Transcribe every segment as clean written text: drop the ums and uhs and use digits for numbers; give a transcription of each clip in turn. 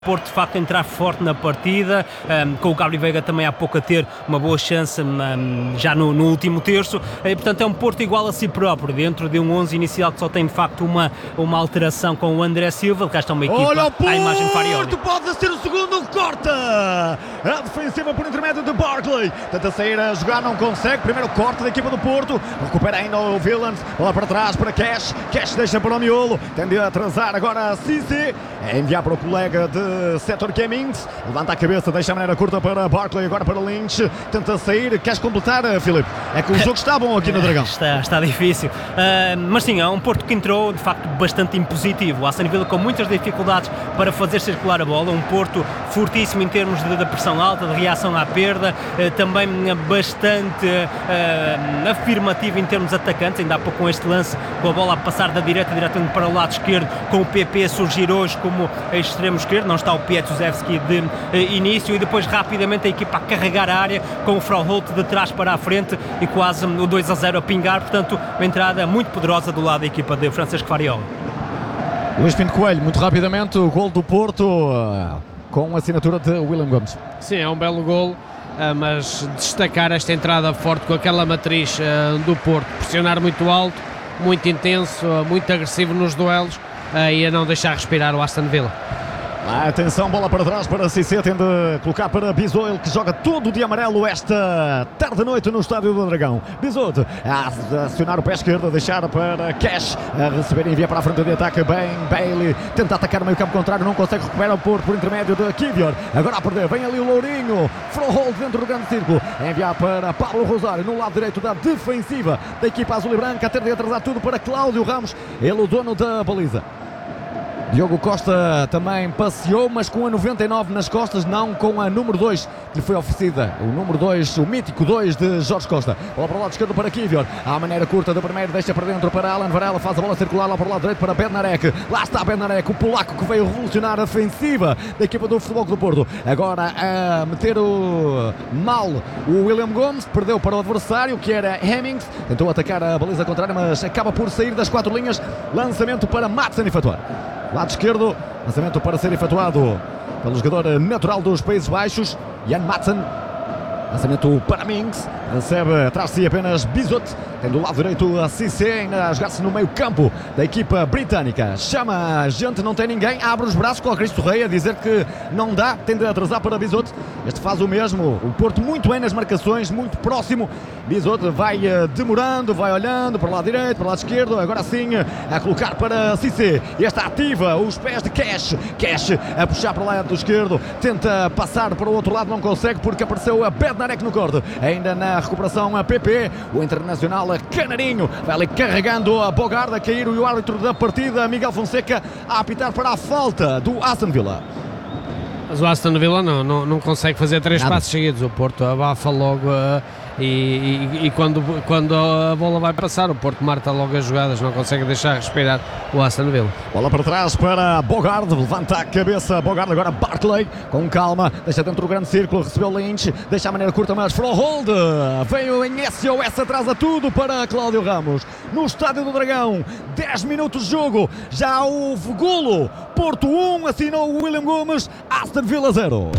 Porto de facto entrar forte na partida, com o Gabri Veiga também há pouco a ter uma boa chance já no último terço, e portanto é um Porto igual a si próprio, dentro de um 11 inicial que só tem de facto uma alteração com o André Silva, que está uma equipa à imagem de Farioli. Porto pode ser o segundo, corta! A defensiva por intermédio de Barkley, tenta sair a jogar, não consegue, primeiro corte da equipa do Porto, recupera ainda o Willems, lá para trás para Cash deixa para o miolo, tende a atrasar agora a Cissé, é enviar para o colega de setor Cummings, levanta a cabeça, deixa a maneira curta para Barkley, agora para Lynch, tenta sair, queres completar, Filipe? É que o jogo está bom aqui no Dragão. Está difícil, mas sim, é um Porto que entrou de facto bastante impositivo, o Aston Villa com muitas dificuldades para fazer circular a bola, um Porto fortíssimo em termos de pressão alta, de reação à perda, também bastante afirmativo em termos atacantes, ainda há pouco com este lance, com a bola a passar da direita diretamente para o lado esquerdo, com o PP a surgir hoje como extremo esquerdo, não está o Pietuzewski de início, e depois rapidamente a equipa a carregar a área com o Froholt de trás para a frente e quase o 2-0 a pingar, portanto uma entrada muito poderosa do lado da equipa de Francesco Farioli. Luís Pinto Coelho, muito rapidamente o gol do Porto com a assinatura de William Gomes. Sim, é um belo gol, mas destacar esta entrada forte com aquela matriz do Porto, pressionar muito alto, muito intenso, muito agressivo nos duelos e a não deixar respirar o Aston Villa. Atenção, bola para trás para Cissé, tende a colocar para Bizot, ele que joga todo de amarelo esta tarde-noite no Estádio do Dragão. Bizot a acionar o pé esquerdo, a deixar para Cash, a receber e enviar para a frente de ataque, bem, Bailey tenta atacar o meio campo contrário, não consegue, recupera o Porto por intermédio de Kivior, agora a perder, vem ali o Lourinho, Froholt dentro do grande círculo, a enviar para Pablo Rosário no lado direito da defensiva da equipa azul e branca, a ter de atrasar tudo para Cláudio Ramos, ele o dono da baliza. Diogo Costa também passeou, mas com a 99 nas costas, não com a número 2 que lhe foi oferecida. O número 2, o mítico 2 de Jorge Costa. Bola para o lado esquerdo para Kivior. À maneira curta do primeiro, deixa para dentro para Alan Varela. Faz a bola circular lá para o lado direito para Bednarek. Lá está Bednarek, o polaco que veio revolucionar a ofensiva da equipa do Futebol Clube do Porto. Agora a meter o mal o William Gomes. Perdeu para o adversário, que era Hemmings. Tentou atacar a baliza contrária, mas acaba por sair das 4 linhas. Lançamento para Madsen efetuar. Lado esquerdo, lançamento para ser efetuado pelo jogador natural dos Países Baixos, Jan Madsen. Lançamento para Mings, recebe atrás de si apenas Bizot, tem do lado direito a Cissé, a jogar-se no meio campo da equipa britânica. Chama a gente, não tem ninguém, abre os braços com o Cristo Rei a dizer que não dá, tem de atrasar para Bizot. Este faz o mesmo, o Porto muito bem nas marcações, muito próximo. Bizot vai demorando, vai olhando para o lado direito, para o lado esquerdo, agora sim a colocar para Cissé. Esta ativa os pés de Cash a puxar para o lado esquerdo, tenta passar para o outro lado, não consegue porque apareceu a Bednarek no corte. Ainda na recuperação a PP, o internacional Canarinho, vai ali carregando a Bogarde, a cair o árbitro da partida, Miguel Fonseca, a apitar para a falta do Aston Villa. Mas o Aston Villa não consegue fazer 3 passos seguidos, o Porto abafa logo e quando a bola vai passar, o Porto marca logo as jogadas, não consegue deixar respirar o Aston Villa. Bola para trás para Bogarde, levanta a cabeça Bogarde, agora Barkley, com calma, deixa dentro do grande círculo, recebeu Lynch, deixa a maneira curta, mas Froholt, veio em SOS, atrasa tudo para Cláudio Ramos, no Estádio do Dragão, 10 minutos de jogo, já houve golo, Porto 1, assinou o William Gomes, Aston Villa 0.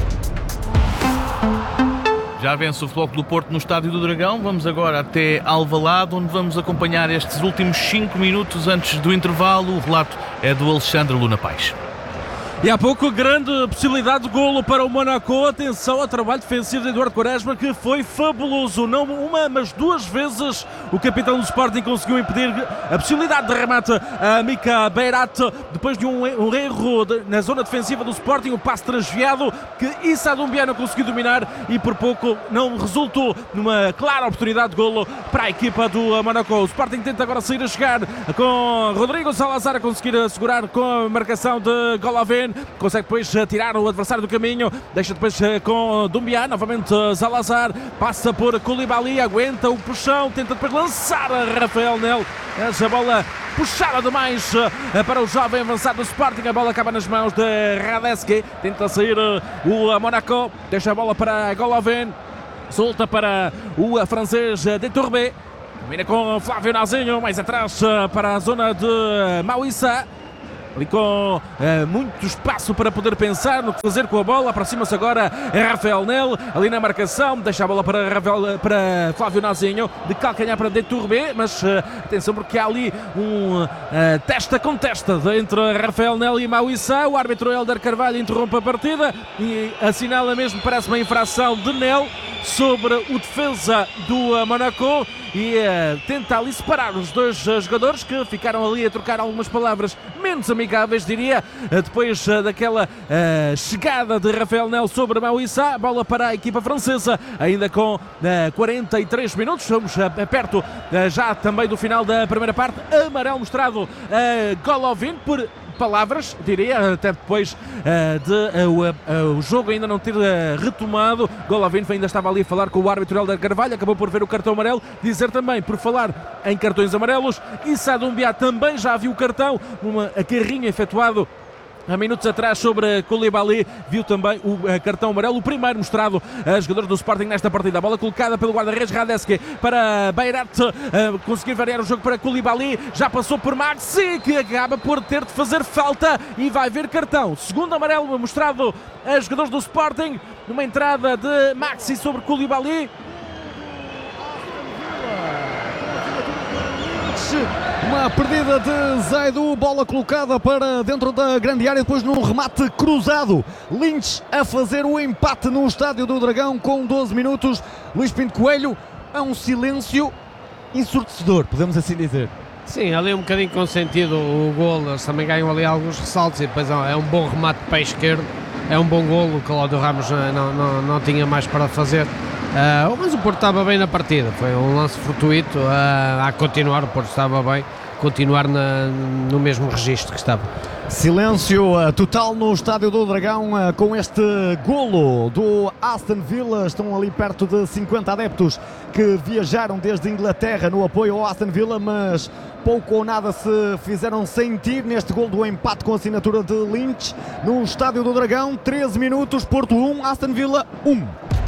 Já vence o Futebol Clube do Porto no Estádio do Dragão. Vamos agora até Alvalade, onde vamos acompanhar estes últimos 5 minutos antes do intervalo. O relato é do Alexandre Luna Paes. E há pouco, grande possibilidade de golo para o Monaco. Atenção ao trabalho defensivo de Eduardo Quaresma, que foi fabuloso. Não uma, mas 2 vezes o capitão do Sporting conseguiu impedir a possibilidade de remate a Mika Beirat. Depois de um erro na zona defensiva do Sporting, o passe transviado que Issa Doumbia não conseguiu dominar e por pouco não resultou numa clara oportunidade de golo para a equipa do Monaco. O Sporting tenta agora sair a chegar com Rodrigo Salazar a conseguir assegurar com a marcação de Golovin. Consegue depois tirar o adversário do caminho, deixa depois com Doumbia, novamente Salazar, passa por Koulibaly, aguenta o puxão, tenta depois lançar a Rafael Nel, essa bola puxada demais para o jovem avançado do Sporting, a bola acaba nas mãos de Radetzky, tenta sair o Monaco, deixa a bola para Golovin, solta para o francês Deturbé, combina com Flávio Nazinho, mais atrás para a zona de Mauissa. ali com muito espaço para poder pensar no que fazer com a bola. Aproxima-se agora Rafael Nel, ali na marcação, deixa a bola para Flávio Nazinho, de calcanhar para Deturbé, mas atenção porque há ali um testa com testa entre Rafael Nel e Mauissa. O árbitro Hélder Carvalho interrompe a partida e assinala mesmo, parece uma infração de Nel sobre o defesa do Monaco e tenta ali separar os dois jogadores que ficaram ali a trocar algumas palavras menos amigáveis, diria, depois daquela chegada de Rafael Nel sobre Mauissa. Bola para a equipa francesa, ainda com 43 minutos, estamos perto já também do final da primeira parte. Amarelo mostrado a Golovin por palavras, diria, até depois o jogo ainda não ter retomado. Golovin ainda estava ali a falar com o árbitro Hélder Carvalho, acabou por ver o cartão amarelo. Dizer também, por falar em cartões amarelos, Issa Doumbia também já viu o cartão, uma carrinho efetuado há minutos atrás sobre Koulibaly, viu também o cartão amarelo, o primeiro mostrado a jogadores do Sporting nesta partida. A bola colocada pelo guarda-redes Radetzky para Beirat, conseguir variar o jogo para Koulibaly, já passou por Maxi, que acaba por ter de fazer falta e vai ver cartão. Segundo amarelo mostrado a jogadores do Sporting, numa entrada de Maxi sobre Koulibaly. Uma perdida de Zaidu, bola colocada para dentro da grande área, depois num remate cruzado. Lynch a fazer o empate no Estádio do Dragão com 12 minutos. Luís Pinto Coelho, a um silêncio ensurdecedor, podemos assim dizer. Sim, ali um bocadinho consentido o golo, eles também ganham ali alguns ressaltos e depois é um bom remate para a esquerda, é um bom golo, o Cláudio Ramos não tinha mais para fazer. Mas o Porto estava bem na partida, foi um lance fortuito, a continuar, o Porto estava bem, continuar no mesmo registro que estava. Silêncio total no Estádio do Dragão com este golo do Aston Villa. Estão ali perto de 50 adeptos que viajaram desde Inglaterra no apoio ao Aston Villa, mas pouco ou nada se fizeram sentir neste golo do empate com a assinatura de Lynch no Estádio do Dragão. 13 minutos, Porto 1, Aston Villa 1.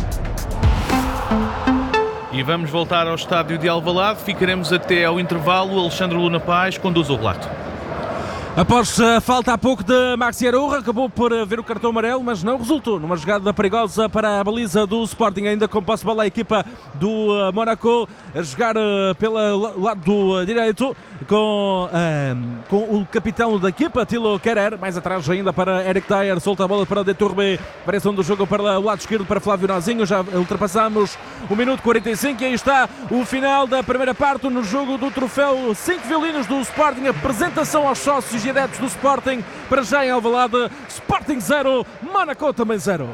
E vamos voltar ao estádio de Alvalade, ficaremos até ao intervalo. Alexandre Luna Paz conduz o relato. Após a falta há pouco de Maxi Aroura, acabou por ver o cartão amarelo, mas não resultou numa jogada perigosa para a baliza do Sporting, ainda com posse de bola a equipa do Monaco, a jogar pelo lado direito com o capitão da equipa, Thilo Kehrer, mais atrás ainda para Eric Dyer, solta a bola para Deturbé, variação do jogo para o lado esquerdo para Flávio Nazinho, já ultrapassamos o minuto 45 e aí está o final da primeira parte no jogo do troféu 5 violinos do Sporting, apresentação aos sócios e adeptos do Sporting, para já em Alvalade, Sporting 0, Monaco também 0.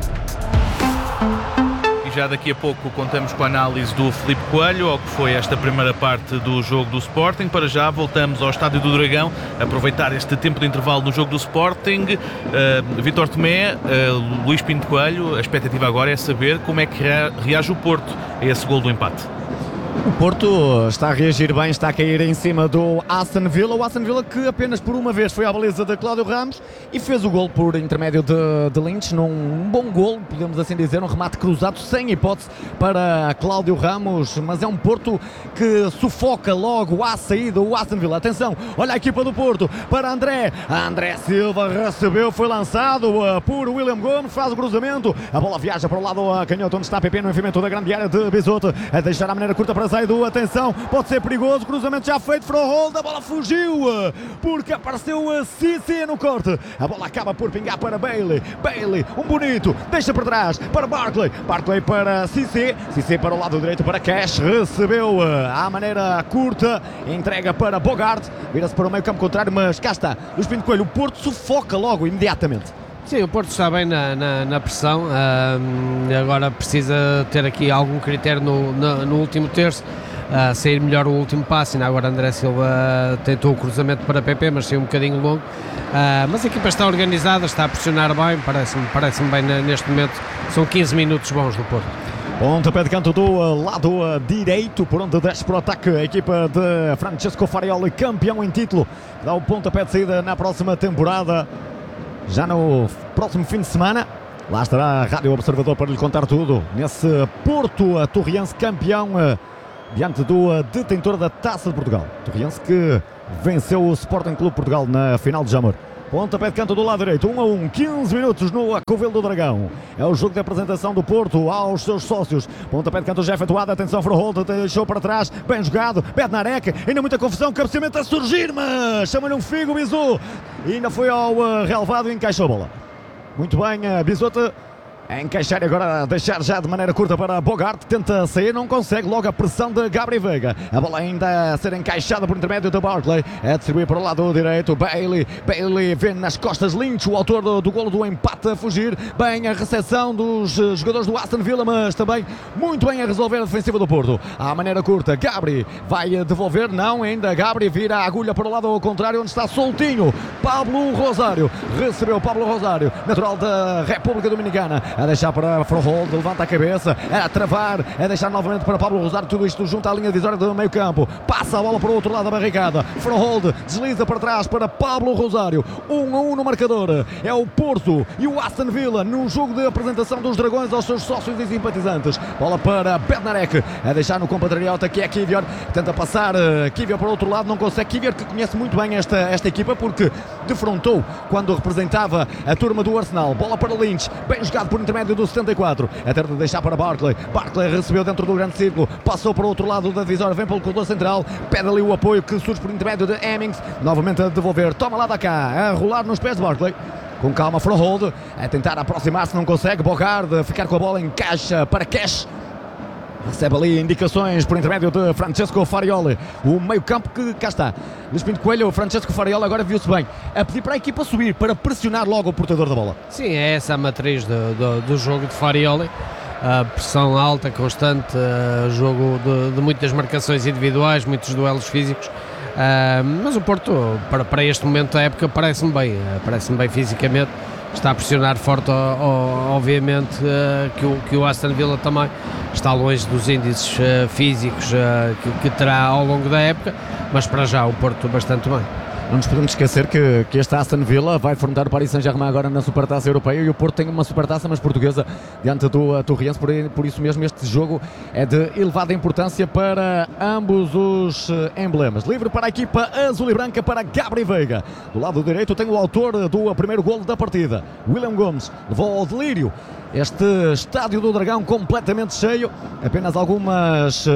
E já daqui a pouco contamos com a análise do Filipe Coelho ao que foi esta primeira parte do jogo do Sporting. Para já voltamos ao Estádio do Dragão, aproveitar este tempo de intervalo no jogo do Sporting. Vítor Tomé, Luís Pinto Coelho, a expectativa agora é saber como é que reage o Porto a esse gol do empate. O Porto está a reagir bem, está a cair em cima do Aston Villa. O Aston Villa que apenas por uma vez foi à baliza de Cláudio Ramos e fez o gol por intermédio de Lynch, num bom gol, podemos assim dizer, um remate cruzado sem hipótese para Cláudio Ramos, mas é um Porto que sufoca logo à saída o Aston Villa. Atenção, olha a equipa do Porto para André Silva, recebeu, foi lançado por William Gomes, faz o cruzamento, a bola viaja para o lado canhoto, onde está PP no envolvimento da grande área de Bisotto, a deixar a maneira curta para Zaidu, atenção, pode ser perigoso, cruzamento já feito, Frohold, a bola fugiu, porque apareceu a Cissé no corte, a bola acaba por pingar para Bailey, um bonito, deixa para trás, para Barkley para Cissé para o lado direito para Cash, recebeu à maneira curta, entrega para Bogart, vira-se para o meio campo contrário, mas cá está, Luís Pinto Coelho, o Porto sufoca logo, imediatamente. Sim, o Porto está bem na pressão, agora precisa ter aqui algum critério no último terço, sair melhor o último passe. Ainda agora André Silva tentou o cruzamento para PP, mas saiu um bocadinho longo, mas a equipa está organizada, está a pressionar bem, parece-me bem neste momento, são 15 minutos bons do Porto. Pontapé de canto do lado direito, por onde desce para o ataque a equipa de Francesco Farioli, campeão em título, dá o pontapé de saída na próxima temporada. Já no próximo fim de semana, lá estará a Rádio Observador para lhe contar tudo. Nesse Porto, a Torriense campeão diante do detentor da Taça de Portugal. Torriense que venceu o Sporting Clube Portugal na final de Jamor. Pontapé de canto do lado direito, 1-1, 15 minutos no Acovelo do Dragão. É o jogo de apresentação do Porto aos seus sócios. Pontapé de canto já efetuado, atenção, Froholt deixou para trás, bem jogado, Bednarek, ainda muita confusão, cabeceamento a surgir, mas chama-lhe um figo, Bizot. E ainda foi ao relevado e encaixou a bola. Muito bem, Bizot. A encaixar e agora a deixar já de maneira curta para Bogart, tenta sair, não consegue, logo a pressão de Gabri Veiga, a bola ainda a ser encaixada por intermédio de Barkley, a distribuir para o lado direito, Bailey vê nas costas Lynch, o autor do golo do empate, a fugir, bem a recepção dos jogadores do Aston Villa, mas também muito bem a resolver a defensiva do Porto, à maneira curta, Gabri vai devolver, não, ainda Gabri vira a agulha para o lado ao contrário, onde está soltinho, Pablo Rosário, recebeu Pablo Rosário, natural da República Dominicana, a deixar para Froholt, levanta a cabeça, a travar, a deixar novamente para Pablo Rosário, tudo isto junto à linha divisória do meio campo, passa a bola para o outro lado da barricada, Froholt desliza para trás para Pablo Rosário, 1-1 no marcador, é o Porto e o Aston Villa no jogo de apresentação dos Dragões aos seus sócios e simpatizantes, bola para Bednarek, a deixar no compatriota que é Kivior, tenta passar Kivior para o outro lado, não consegue, Kivior que conhece muito bem esta equipa porque defrontou quando representava a turma do Arsenal, bola para Lynch, bem jogado por intermédio do 74, a ter de deixar para Barkley recebeu dentro do grande círculo, passou para o outro lado da divisória, vem pelo corredor central, pede ali o apoio que surge por intermédio de Hemmings, novamente a devolver, toma lá da cá, a rolar nos pés de Barkley, com calma Froholt, a tentar aproximar-se, não consegue, Bogard a ficar com a bola em caixa para Cash, recebe ali indicações por intermédio de Francesco Farioli, o meio campo que cá está, Luís Pinto Coelho, o Francesco Farioli agora viu-se bem, a pedir para a equipa subir, para pressionar logo o portador da bola. Sim, é essa a matriz do jogo de Farioli, a pressão alta, constante, jogo de muitas marcações individuais, muitos duelos físicos, mas o Porto, para este momento da época, parece-me bem fisicamente, está a pressionar forte, obviamente, que o Aston Villa também está longe dos índices físicos que terá ao longo da época, mas para já o Porto bastante bem. Não nos podemos esquecer que este Aston Villa vai enfrentar o Paris Saint-Germain agora na Supertaça Europeia e o Porto tem uma Supertaça, mas portuguesa, diante do Torriense, por isso mesmo este jogo é de elevada importância para ambos os emblemas. Livre para a equipa azul e branca para Gabri Veiga. Do lado direito tem o autor do primeiro golo da partida, William Gomes, levou ao delírio este estádio do Dragão completamente cheio, apenas algumas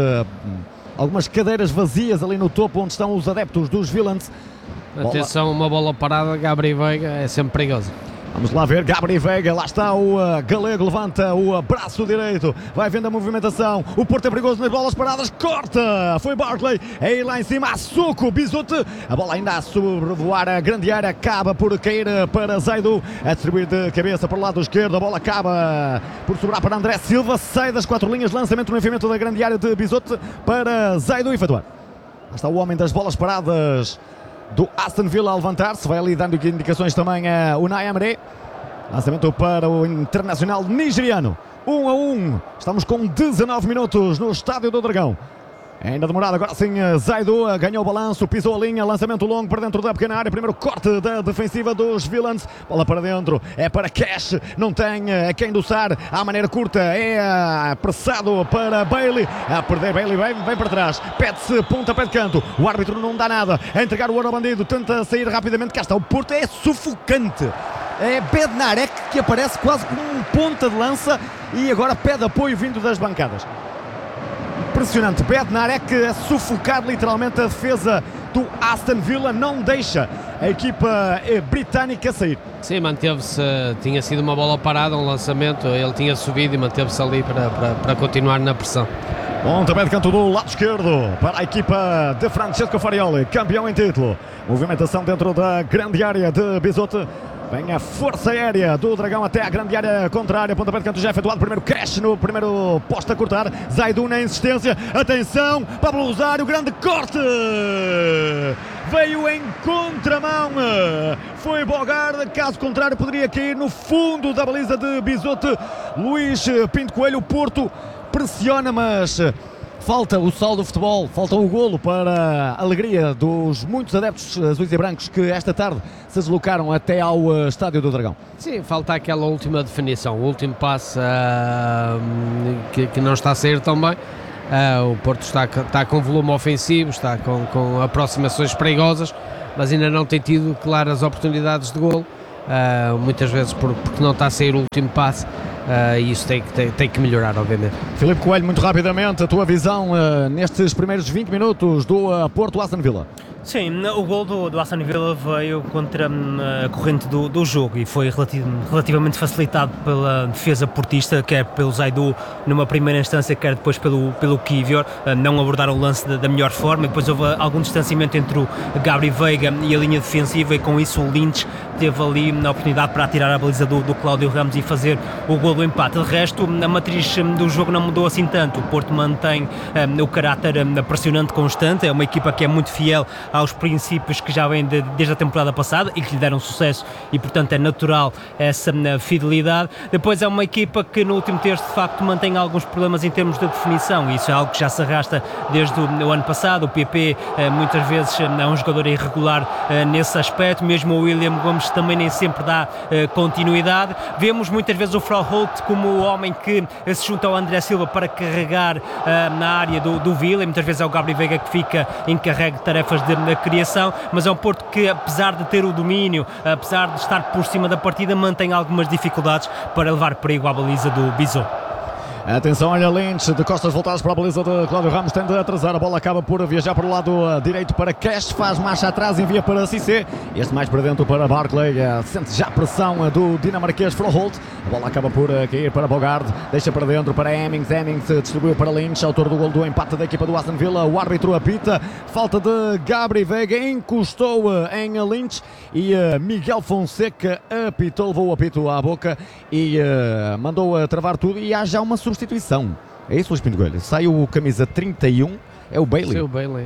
cadeiras vazias ali no topo onde estão os adeptos dos Villains. Atenção, uma bola parada, Gabri Veiga é sempre perigosa. Vamos lá ver, Gabri Veiga, lá está o galego, levanta o braço direito, vai vendo a movimentação, o Porto é perigoso nas bolas paradas, corta, foi Barkley, aí lá em cima, Açuco, Bizot, a bola ainda a sobrevoar a grande área, acaba por cair para Zaidu, a distribuir de cabeça para o lado esquerdo, a bola acaba por sobrar para André Silva, sai das quatro linhas, lançamento no enfiamento da grande área de Bizot para Zaidu efetuar. Lá está o homem das bolas paradas do Aston Villa a levantar-se, vai ali dando indicações também a Unai Emery, lançamento para o internacional nigeriano, 1-1, estamos com 19 minutos no Estádio do Dragão. Ainda demorado, agora sim Zaidu ganhou o balanço, pisou a linha, lançamento longo para dentro da pequena área, primeiro corte da defensiva dos Villains, bola para dentro, é para Cash, não tem a quem endossar, à maneira curta, é apressado para Bailey, a perder Bailey, vem para trás, pede-se pontapé de canto, o árbitro não dá nada, a entregar o ouro ao bandido, tenta sair rapidamente, cá está, o Porto é sufocante. É Bednarek que aparece quase como um ponta de lança e agora pede apoio vindo das bancadas. Impressionante, Bednarek a sufocar literalmente a defesa do Aston Villa, não deixa a equipa britânica sair. Sim, manteve-se, tinha sido uma bola parada, um lançamento, ele tinha subido e manteve-se ali para continuar na pressão. Pontapé de canto do lado esquerdo para a equipa de Francesco Farioli, campeão em título. Movimentação dentro da grande área de Bizot. Vem a força aérea do Dragão até a grande área contrária. Pontapé de canto já efetuado. Primeiro Cash no primeiro posto a cortar. Zaidu na insistência. Atenção, Pablo Rosário, grande corte. Veio em contramão. Foi Bogard. Caso contrário, poderia cair no fundo da baliza de Bizot. Luís Pinto Coelho, o Porto pressiona, mas falta o saldo do futebol, falta o golo para a alegria dos muitos adeptos azuis e brancos que esta tarde se deslocaram até ao Estádio do Dragão. Sim, falta aquela última definição, o último passe que não está a sair tão bem. O Porto está com volume ofensivo, está com aproximações perigosas, mas ainda não tem tido claras oportunidades de golo, muitas vezes porque não está a sair o último passe. E isso tem que melhorar, obviamente. Filipe Coelho, muito rapidamente, a tua visão nestes primeiros 20 minutos do Porto Aston Villa. Sim, o gol do Aston Villa veio contra a corrente do jogo e foi relativamente facilitado pela defesa portista, quer pelo Zaidu numa primeira instância, quer depois pelo Kivior. Não abordaram o lance da melhor forma e depois houve algum distanciamento entre o Gabri Veiga e a linha defensiva, e com isso o Lynch teve ali a oportunidade para atirar a baliza do Cláudio Ramos e fazer o gol do empate. De resto, a matriz do jogo não mudou assim tanto. O Porto mantém o caráter pressionante constante, é uma equipa que é muito fiel aos princípios que já vêm desde a temporada passada e que lhe deram sucesso, e portanto é natural essa fidelidade. Depois é uma equipa que no último terço de facto mantém alguns problemas em termos de definição, e isso é algo que já se arrasta desde o ano passado. O PP muitas vezes é um jogador irregular nesse aspecto, mesmo o William Gomes também nem sempre dá continuidade. Vemos muitas vezes o Froholt como o homem que se junta ao André Silva para carregar na área do Villa, e muitas vezes é o Gabri Veiga que fica encarregue de tarefas de criação, mas é um Porto que, apesar de ter o domínio, apesar de estar por cima da partida, mantém algumas dificuldades para levar perigo à baliza do Bizot. Atenção, olha Lynch, de costas voltadas para a baliza de Cláudio Ramos, tende a atrasar, a bola acaba por viajar para o lado direito para Cash, faz marcha atrás, envia para Cissé, este mais para dentro para Barclay, sente já a pressão do dinamarquês Froholt, a bola acaba por cair para Bogard, deixa para dentro para Hemmings distribuiu para Lynch, autor do gol do empate da equipa do Aston Villa. O árbitro apita, falta de Gabri Veiga, encostou em Lynch e Miguel Fonseca apitou, levou o apito à boca e mandou travar tudo, e há já uma substituição. É isso, Luís Pinto Coelho? Sai o camisa 31, é o Bailey. Sim, o Bailey.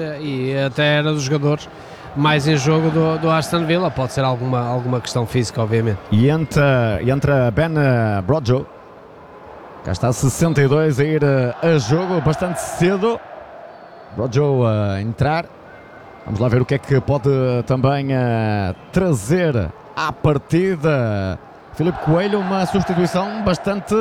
E até era dos jogadores mais em jogo do Aston Villa. Pode ser alguma questão física, obviamente. E entra Ben Brojo. Cá está 62 a ir a jogo, bastante cedo. Brojo a entrar. Vamos lá ver o que é que pode também trazer à partida. Filipe Coelho, uma substituição bastante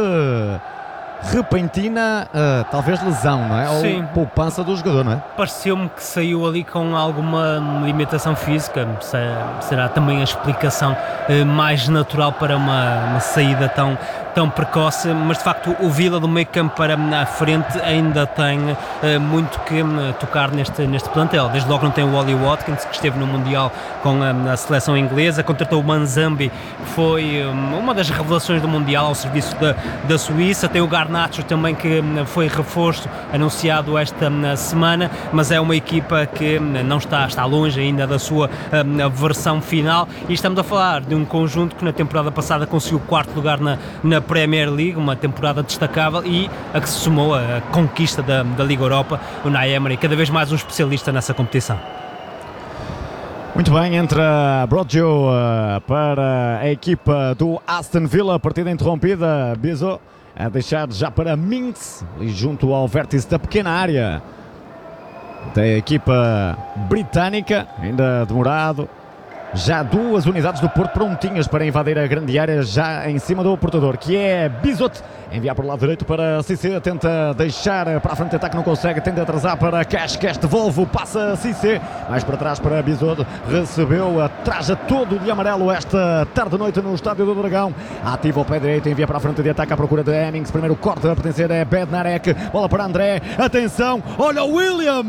repentina, talvez lesão, não é? Sim. Ou poupança do jogador, não é? Pareceu-me que saiu ali com alguma limitação física. Será também a explicação mais natural para uma saída tão precoce, mas de facto o Villa do meio campo para a frente ainda tem muito que tocar neste plantel. Desde logo não tem o Ollie Watkins, que esteve no Mundial com a seleção inglesa, contratou o Manzambi, foi uma das revelações do Mundial ao serviço da Suíça. Tem o Garnacho também, que foi reforço anunciado esta semana, mas é uma equipa que não está longe ainda da sua versão final, e estamos a falar de um conjunto que na temporada passada conseguiu o 4º lugar na Premier League, uma temporada destacável, e a que se somou a conquista da Liga Europa. O Unai Emery, cada vez mais um especialista nessa competição. Muito bem, entra Brojo para a equipa do Aston Villa, partida interrompida. Bizot a deixar já para Minks, ali junto ao vértice da pequena área da equipa britânica, ainda demorado. Já 2 unidades do Porto prontinhas para invadir a grande área, já em cima do portador, que é Bizot. Enviar para o lado direito para Cissé, tenta deixar para a frente de ataque, não consegue, tenta atrasar para Cash, devolve, passa Cissé, mais para trás para Bizot, recebeu, traja todo de amarelo esta tarde-noite no Estádio do Dragão, ativa o pé direito, envia para a frente de ataque à procura de Hemmings, primeiro corte a pertencer é Bednarek, bola para André, atenção, olha o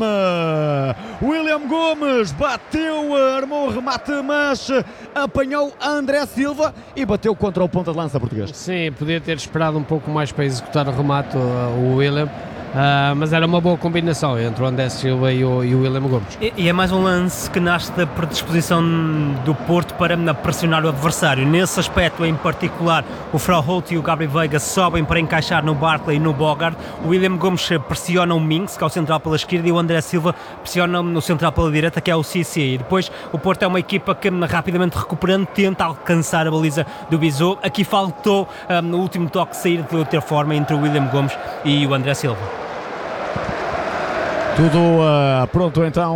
William Gomes, bateu, armou o remate, mas apanhou André Silva e bateu contra o ponta de lança português. Sim, podia ter esperado um pouco mais para executar o remate, o William, mas era uma boa combinação entre o André Silva e o William Gomes. E é mais um lance que nasce da predisposição do Porto para pressionar o adversário. Nesse aspecto em particular, o Froholt e o Gabri Veiga sobem para encaixar no Barclay e no Bogard. O William Gomes pressiona o Minks, que é o central pela esquerda, e o André Silva pressiona no central pela direita, que é o Cissé. E depois o Porto é uma equipa que, rapidamente recuperando, tenta alcançar a baliza do Bizot. Aqui faltou no último toque sair de outra forma entre o William Gomes e o André Silva. Tudo pronto então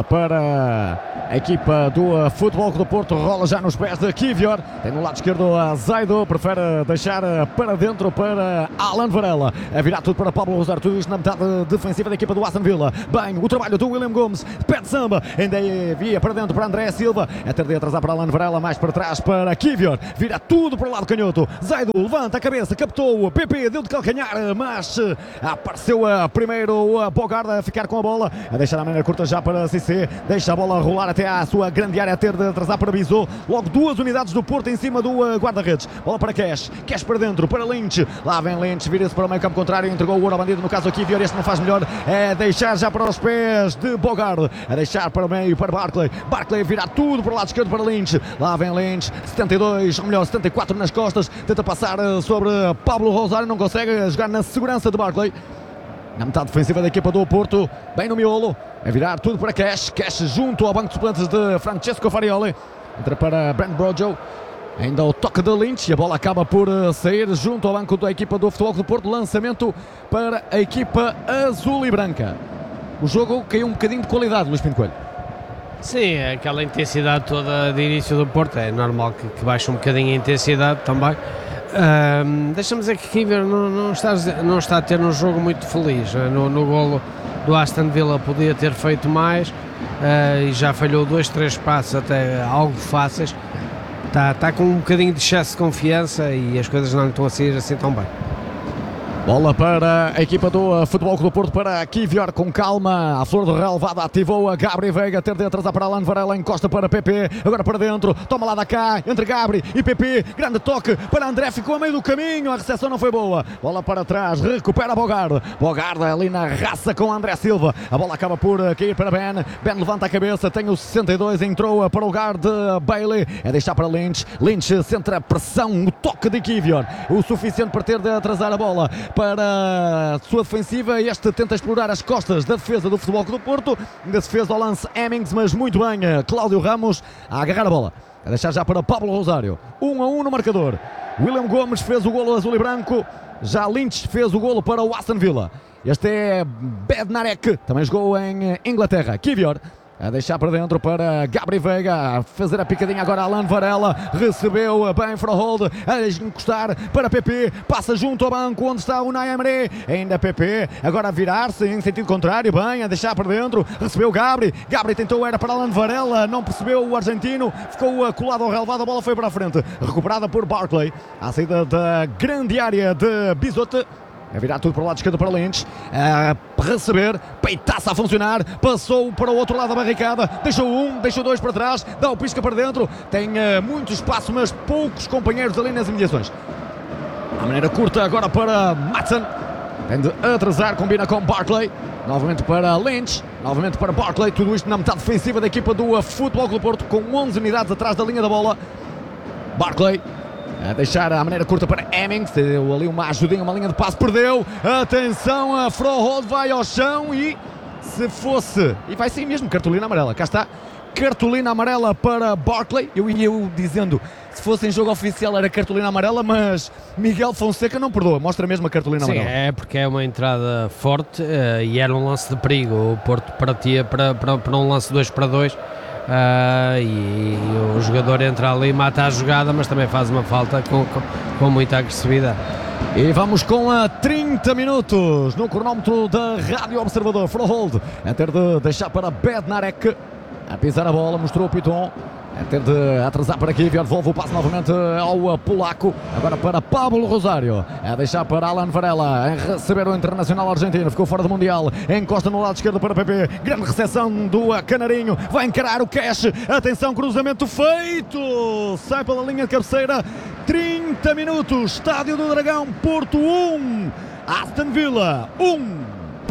para a equipa do Futebol Clube do Porto. Rola já nos pés de Kivior. Tem no lado esquerdo Zaido. Prefere deixar para dentro para Alan Varela. A virar tudo para Pablo Rosário. Tudo isto na metade defensiva da equipa do Aston Villa. Bem, o trabalho do William Gomes. Pé de samba. Ainda via para dentro para André Silva. É ter de atrasar para Alan Varela. Mais para trás para Kivior. Vira tudo para o lado canhoto. Zaido levanta a cabeça. Captou o PP. Deu de calcanhar. Mas apareceu primeiro o Bogard a ficar com a bola. A deixar a maneira curta já para CC. Deixa a bola rolar até à sua grande área, a ter de atrasar para Bizot. Logo 2 unidades do Porto em cima do guarda-redes. Bola para Cash para dentro, para Lynch. Lá vem Lynch, vira-se para o meio campo contrário, entregou o ouro ao bandido, no caso aqui, Vior, este não faz melhor, é deixar já para os pés de Bogard, a deixar para o meio para Barkley. Barkley virar tudo para o lado esquerdo para Lynch. Lá vem Lynch, 72, ou melhor, 74 nas costas, tenta passar sobre Pablo Rosário, não consegue jogar na segurança de Barkley. Na metade defensiva da equipa do Porto, bem no miolo, a virar tudo para Cash junto ao banco de suplentes de Francesco Farioli, entra para Brent Brojo, ainda o toque de Lynch e a bola acaba por sair junto ao banco da equipa do Futebol Clube do Porto. Lançamento para a equipa azul e branca. O jogo caiu um bocadinho de qualidade, Luís Pinto Coelho. Sim, aquela intensidade toda de início do Porto, é normal que baixe um bocadinho a intensidade também. Deixa-me dizer que Kivior não está a ter um jogo muito feliz. No golo do Aston Villa podia ter feito mais, e já falhou 2-3 passos até algo fáceis. Está com um bocadinho de excesso de confiança e as coisas não lhe estão a sair assim tão bem. Bola para a equipa do Futebol Clube do Porto, para Kivior com calma, a flor do relevado ativou a Gabri Veiga, ter de atrasar para Alan Varela, encosta para PP, agora para dentro, toma lá da cá, entre Gabri e PP, grande toque para André, ficou a meio do caminho, a recepção não foi boa, bola para trás, recupera Bogard ali na raça com André Silva, a bola acaba por cair para Ben levanta a cabeça, tem o 62, entrou para o lugar de Bailey, é deixar para Lynch centra a pressão, o toque de Kivior, o suficiente para ter de atrasar a bola para a sua defensiva. Este tenta explorar as costas da defesa do Futebol Clube do Porto, ainda se fez ao lance Hemmings, mas muito bem Cláudio Ramos a agarrar a bola, a deixar já para Pablo Rosário. 1-1 no marcador. William Gomes fez o golo azul e branco, já Lynch fez o golo para o Aston Villa. Este é Bednarek, também jogou em Inglaterra. Kivior a deixar para dentro para Gabri Veiga, a fazer a picadinha agora Alan Varela, recebeu bem Frohold, a encostar para PP, passa junto ao banco onde está o Unai Emery, ainda PP, agora a virar-se em sentido contrário, bem, a deixar para dentro, recebeu Gabri tentou, era para Alan Varela, não percebeu o argentino, ficou colado ao relevado, a bola foi para a frente, recuperada por Barkley, à saída da grande área de Bizot. A virar tudo para o lado esquerdo para Lynch, a receber, peitaça a funcionar, passou para o outro lado da barricada, deixou deixou 2 para trás, dá o pisca para dentro, tem muito espaço, mas poucos companheiros ali nas imediações. A maneira curta agora para Maatsen, tem de atrasar, combina com Barkley, novamente para Lynch, novamente para Barkley, tudo isto na metade defensiva da equipa do Futebol Clube do Porto, com 11 unidades atrás da linha da bola. Barkley a deixar a maneira curta para Hemmings, deu ali uma ajudinha, uma linha de passe, perdeu, atenção, a Frohold vai ao chão e se fosse, e vai sim mesmo, cartolina amarela, cá está, cartolina amarela para Barkley. Eu ia dizendo, se fosse em jogo oficial era cartolina amarela, mas Miguel Fonseca não perdoa, mostra mesmo a cartolina amarela. Sim, é porque é uma entrada forte e era um lance de perigo, o Porto partia para um lance 2-2. E o jogador entra ali, mata a jogada, mas também faz uma falta com muita agressividade. E vamos com 30 minutos no cronómetro da Rádio Observador. Frohold a ter de deixar para Bednarek a pisar a bola, mostrou o Piton, a ter de atrasar para aqui, devolve o passe novamente ao polaco, agora para Pablo Rosário, a deixar para Alan Varela, a receber o internacional argentino, ficou fora do Mundial, encosta no lado esquerdo para PP, grande recepção do Canarinho, vai encarar o Cash, atenção, cruzamento feito, sai pela linha de cabeceira. 30 minutos, Estádio do Dragão, Porto 1, Aston Villa 1.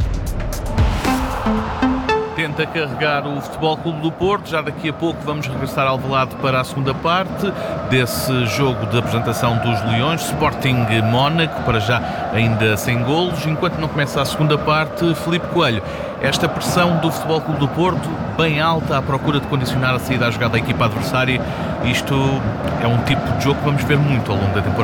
Tenta carregar o Futebol Clube do Porto. Já daqui a pouco vamos regressar ao Alvalade para a segunda parte desse jogo de apresentação dos Leões. Sporting Mónaco, para já ainda sem golos. Enquanto não começa a segunda parte, Filipe Coelho, esta pressão do Futebol Clube do Porto, bem alta, à procura de condicionar a saída à jogada da equipa adversária, isto é um tipo de jogo que vamos ver muito ao longo da temporada.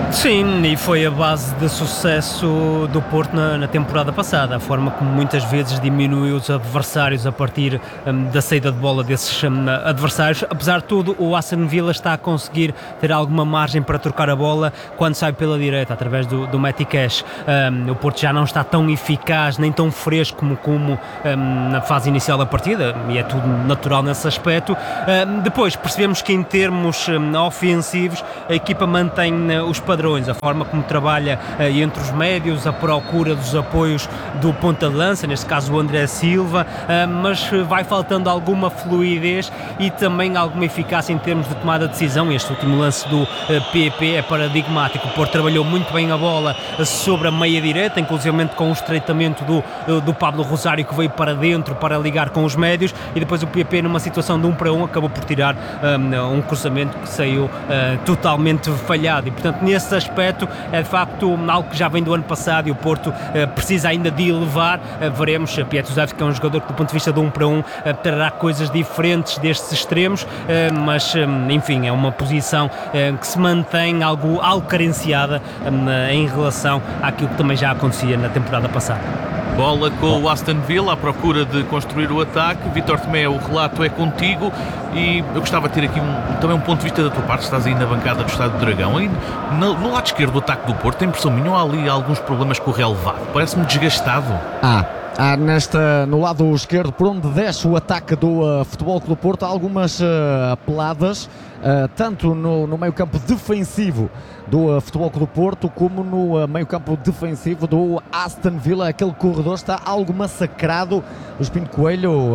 Sim, e foi a base de sucesso do Porto na temporada passada, a forma como muitas vezes diminuiu os adversários a partir da saída de bola desses adversários. Apesar de tudo, o Aston Villa está a conseguir ter alguma margem para trocar a bola quando sai pela direita, através do Matty Cash. O Porto já não está tão eficaz, nem tão fresco como na fase inicial da partida, e é tudo natural nesse aspecto. Depois percebemos que em termos ofensivos a equipa mantém os padrões, a forma como trabalha entre os médios, a procura dos apoios do ponta de lança, neste caso o André Silva, mas vai faltando alguma fluidez e também alguma eficácia em termos de tomada de decisão. Este último lance do PP é paradigmático. O Porto trabalhou muito bem a bola sobre a meia direita, inclusive com o estreitamento do Pablo Rosário, que veio para dentro para ligar com os médios, e depois o PP, numa situação de 1 para 1, acabou por tirar um cruzamento que saiu totalmente falhado, e portanto nesse aspecto é de facto algo que já vem do ano passado e o Porto precisa ainda de elevar. Veremos. Pietuzevski, que é um jogador que do ponto de vista de 1 para 1 terá coisas diferentes destes extremos, mas enfim, é uma posição que se mantém algo carenciada em relação àquilo que também já acontecia na temporada passada. Bola com o Aston Villa à procura de construir o ataque. Vítor Tomé, o relato é contigo, e eu gostava de ter aqui também um ponto de vista da tua parte. Estás aí na bancada do Estádio do Dragão, e no lado esquerdo do ataque do Porto, tem impressão minha, há ali alguns problemas com o relevado, parece-me desgastado. Há no lado esquerdo, por onde desce o ataque do Futebol Clube do Porto, há algumas peladas, tanto no meio campo defensivo do Futebol Clube do Porto, como no meio campo defensivo do Aston Villa. Aquele corredor está algo massacrado. O Espinho Coelho,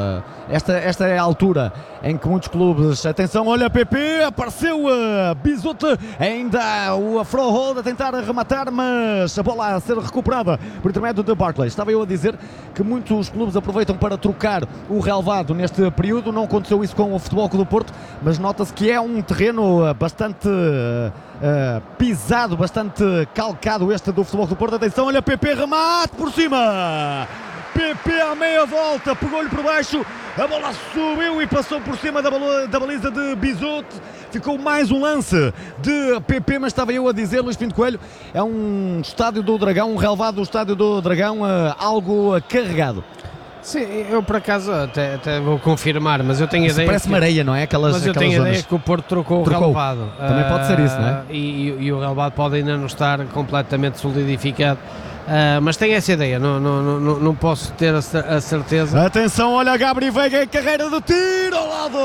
esta é a altura em que muitos clubes, atenção, olha, PP, apareceu Bisote, ainda o Afro-Hold a tentar rematar, mas a bola a ser recuperada por intermédio de Barkley. Estava eu a dizer que muitos clubes aproveitam para trocar o relevado neste período. Não aconteceu isso com o Futebol Clube do Porto, mas nota-se que é um terreno bastante pisado, bastante calcado este do Futebol Clube do Porto. Atenção, olha, PP, remate por cima, PP à meia volta, pegou-lhe por baixo, a bola subiu e passou por cima da baliza de Bisote. Ficou mais um lance de PP, mas estava eu a dizer, Luís Pinto Coelho, é um estádio do Dragão, um relevado do estádio do Dragão, algo carregado. Sim, eu por acaso até vou confirmar, mas eu tenho ideia. Parece-me areia, não é? Mas eu tenho ideia que o Porto trocou o relevado. Também pode ser isso, não é? E o relevado pode ainda não estar completamente solidificado. Mas tenho essa ideia, não posso ter a certeza. Atenção, olha, Gabri Veiga em carreira de tiro ao lado.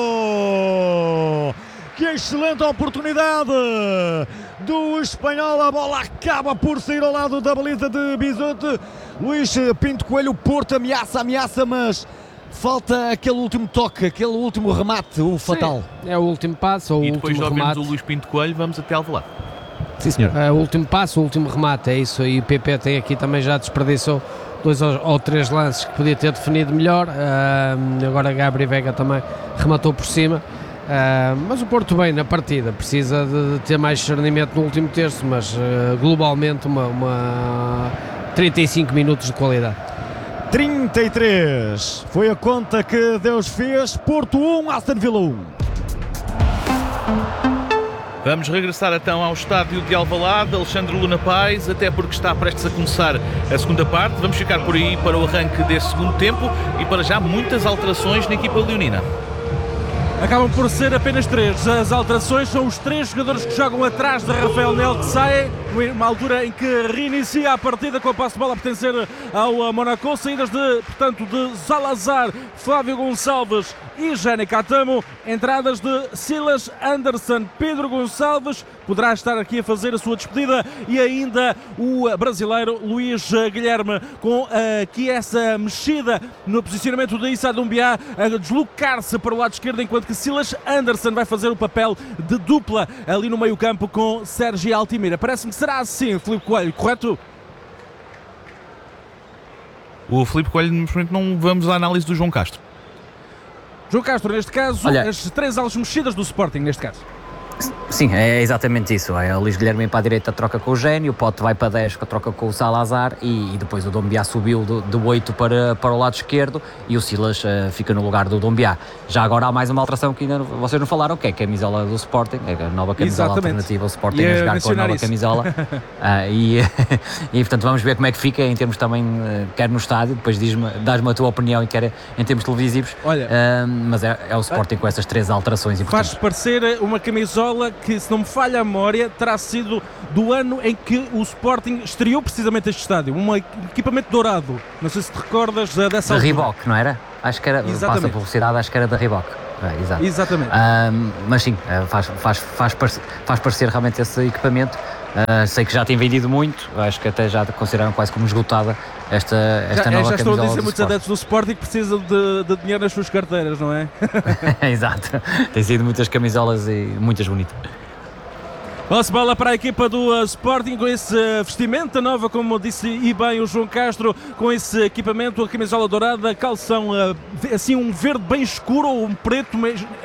Que excelente oportunidade do espanhol. A bola acaba por sair ao lado da baliza de Bisote. Luís Pinto Coelho, o Porto ameaça, mas falta aquele último toque, aquele último remate, o fatal. Sim, é o último passo, e depois de ouvirmos o Luís Pinto Coelho, vamos até Alvalade. Sim, senhor. O último passo, o último remate, é isso. E o PP tem aqui também, já desperdiçou 2 ou 3 lances que podia ter definido melhor. Agora Gabri Veiga também rematou por cima. Mas o Porto bem na partida, precisa de ter mais discernimento no último terço, mas globalmente uma 35 minutos de qualidade. 33 foi a conta que Deus fez. Porto 1, Aston Villa 1. Vamos regressar então ao estádio de Alvalade, Alexandre Luna Paz, até porque está prestes a começar a segunda parte. Vamos ficar por aí para o arranque desse segundo tempo e para já muitas alterações na equipa leonina. Acabam por ser apenas 3. As alterações são os 3 jogadores que jogam atrás de Rafael Nel, que saem numa altura em que reinicia a partida com a posse de bola a pertencer ao Monaco. Saídas de Salazar, Flávio Gonçalves e Jani Catamo. Entradas de Silas Anderson, Pedro Gonçalves poderá estar aqui a fazer a sua despedida, e ainda o brasileiro Luís Guilherme, com aqui essa mexida no posicionamento de Issa Doumbia, a deslocar-se para o lado esquerdo, enquanto que Silas Anderson vai fazer o papel de dupla ali no meio campo com Sérgio Altimira. Parece-me que será assim, Filipe Coelho, correto? O Filipe Coelho, não vamos à análise do João Castro. João Castro, neste caso, olha, as 3 alas mexidas do Sporting, neste caso. Sim, é exatamente isso. É o Luís Guilherme para a direita, troca com o Gênio, o Pote vai para 10, troca com o Salazar e depois o Dombiá subiu de 8 para o lado esquerdo e o Silas fica no lugar do Dombiá. Já agora há mais uma alteração que ainda vocês não falaram, que é a camisola do Sporting, a nova camisola alternativa, o Sporting a jogar com a nova camisola. E portanto vamos ver como é que fica em termos também, quer no estádio, depois dás-me a tua opinião e quer em termos televisivos. Olha, mas é o Sporting com essas 3 alterações importantes. Faz parecer uma camisola que, se não me falha a memória, terá sido do ano em que o Sporting estreou precisamente este estádio, um equipamento dourado. Não sei se te recordas dessa da Reebok, não era? Acho que era, passa a publicidade, acho que era da Reebok. Exato. Exatamente. Mas sim, faz parecer realmente esse equipamento. Sei que já tem vendido muito, acho que até já consideraram quase como esgotada esta nova camisola. Já estou a dizer, muitos adeptos do Sporting que precisam de dinheiro nas suas carteiras, não é? Exato, tem sido muitas camisolas e muitas bonitas. Passe bola para a equipa do Sporting com esse vestimenta nova, como disse e bem o João Castro, com esse equipamento, a camisola dourada, calção assim um verde bem escuro ou um preto,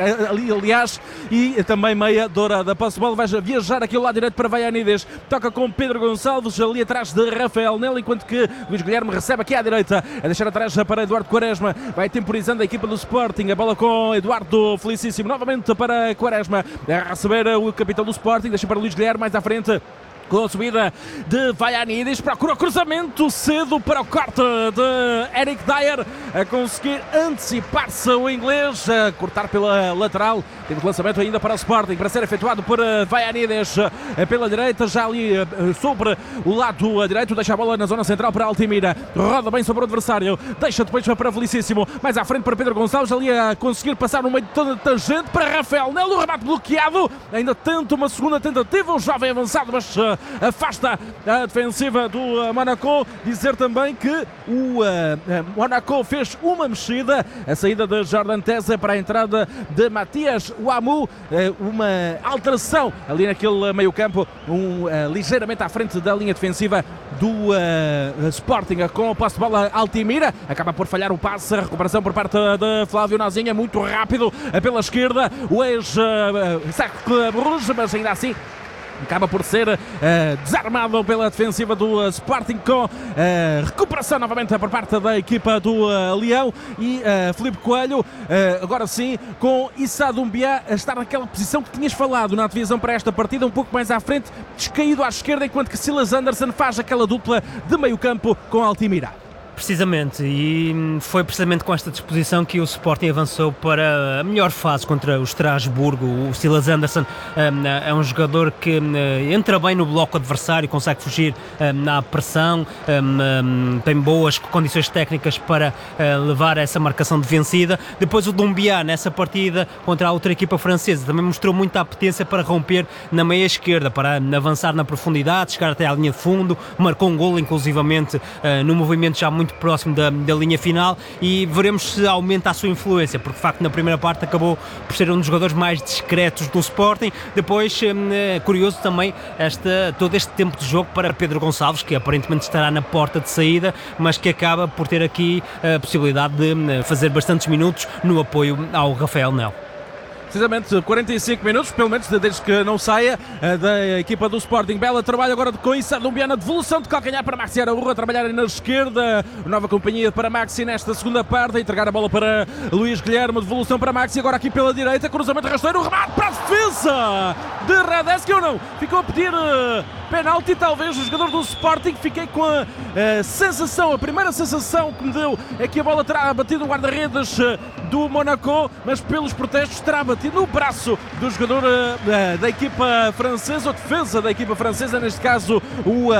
aliás, e também meia dourada. Passe bola, vai viajar aqui ao lado direito para Vaianides, toca com Pedro Gonçalves ali atrás de Rafael Nel, enquanto que Luís Guilherme recebe aqui à direita, a deixar atrás para Eduardo Quaresma, vai temporizando a equipa do Sporting, a bola com Eduardo Felicíssimo, novamente para Quaresma, a receber o capitão do Sporting, deixa para Luís Guilherme mais à frente. Com a subida de Vaianides, procura o cruzamento cedo para o corte de Eric Dyer, a conseguir antecipar-se o inglês, a cortar pela lateral. Tem o lançamento ainda para o Sporting, para ser efetuado por Vaianides pela direita, já ali sobre o lado direito, deixa a bola na zona central para Altimira, roda bem sobre o adversário, deixa depois para Felicíssimo, mais à frente para Pedro Gonçalves, ali a conseguir passar no meio de toda a tangente para Rafael Nel, o remate bloqueado, ainda tenta uma segunda tentativa, um jovem avançado, mas afasta a defensiva do Monaco. Dizer também que o Monaco fez uma mexida, a saída de Jordan Teza para a entrada de Matias Wamu, uma alteração ali naquele meio campo, ligeiramente à frente da linha defensiva do Sporting, com o passe de bola Altimira, acaba por falhar o passe, a recuperação por parte de Flávio Nazinha, muito rápido pela esquerda, o ex-Cercle Bruges, mas ainda assim acaba por ser desarmado pela defensiva do Sporting, com recuperação novamente por parte da equipa do Leão e Filipe Coelho, agora sim com Issa Doumbia a estar naquela posição que tinhas falado na divisão para esta partida, um pouco mais à frente, descaído à esquerda, enquanto que Silas Anderson faz aquela dupla de meio campo com Altimira. Precisamente, e foi precisamente com esta disposição que o Sporting avançou para a melhor fase contra o Estrasburgo. O Silas Anderson é um jogador que entra bem no bloco adversário, consegue fugir na pressão, tem boas condições técnicas para levar essa marcação de vencida. Depois o Doumbia, nessa partida contra a outra equipa francesa, também mostrou muita apetência para romper na meia esquerda, para avançar na profundidade, chegar até à linha de fundo, marcou um golo inclusivamente no movimento já muito próximo da linha final, e veremos se aumenta a sua influência, porque de facto na primeira parte acabou por ser um dos jogadores mais discretos do Sporting. Depois, curioso também todo este tempo de jogo para Pedro Gonçalves, que aparentemente estará na porta de saída, mas que acaba por ter aqui a possibilidade de fazer bastantes minutos no apoio ao Rafael Nel. Precisamente 45 minutos, pelo menos desde que não saia da equipa do Sporting. Bela trabalho agora com Issa Doumbia na devolução de calcanhar para Maxi Araújo, a trabalhar na esquerda, nova companhia para Maxi nesta segunda parte, a entregar a bola para Luís Guilherme, devolução para Maxi, agora aqui pela direita, cruzamento rasteiro, remate para a defesa de Radeski, ou não? Ficou a pedir penalti, talvez o jogador do Sporting. Fiquei com a sensação, a primeira sensação que me deu é que a bola terá batido o guarda-redes do Monaco, mas pelos protestos terá batido no braço do jogador da equipa francesa, ou defesa da equipa francesa, neste caso o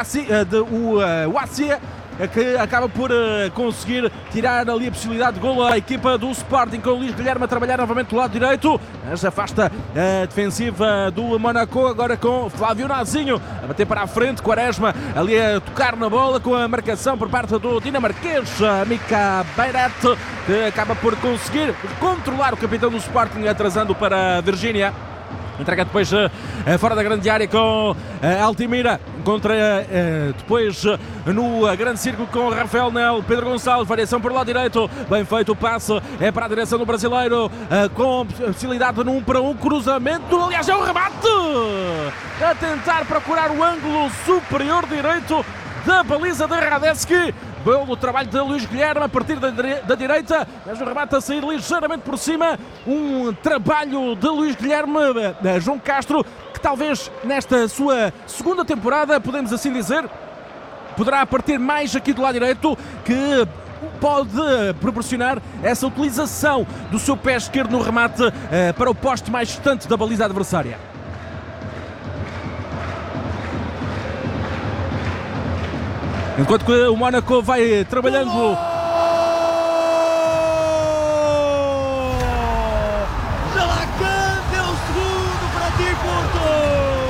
Wassia, que acaba por conseguir tirar ali a possibilidade de golo à equipa do Sporting, com o Luís Guilherme a trabalhar novamente do lado direito, mas afasta a defensiva do Monaco, agora com Flávio Nazinho a bater para a frente, Quaresma ali a tocar na bola, com a marcação por parte do dinamarquês Mika Beirat, que acaba por conseguir controlar o capitão do Sporting, atrasando para a Virgínia. Entrega depois fora da grande área com Altimira, contra depois no grande círculo com Rafael Nel, Pedro Gonçalves, variação por lado direito, bem feito o passe, é para a direção do brasileiro, com possibilidade no 1 para 1, cruzamento, aliás é um remate, a tentar procurar o ângulo superior direito da baliza de Radetzky. Belo trabalho de Luís Guilherme a partir da direita, mas o remate a sair ligeiramente por cima. Um trabalho de Luís Guilherme, João Castro, que talvez nesta sua segunda temporada, podemos assim dizer, poderá partir mais aqui do lado direito, que pode proporcionar essa utilização do seu pé esquerdo no remate para o poste mais distante da baliza adversária. Enquanto que o Mónaco vai trabalhando